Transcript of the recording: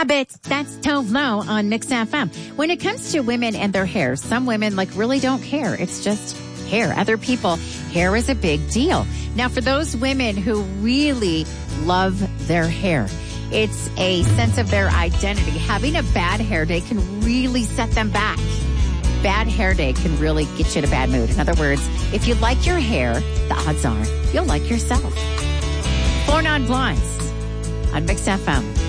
Habits. That's Tove Lo on Mix FM. When it comes to women and their hair, some women really don't care. It's just hair. Other people, hair is a big deal. Now, for those women who really love their hair, it's a sense of their identity. Having a bad hair day can really set them back. Bad hair day can really get you in a bad mood. In other words, if you like your hair, the odds are you'll like yourself. 4 Non-Blondes on Mix FM.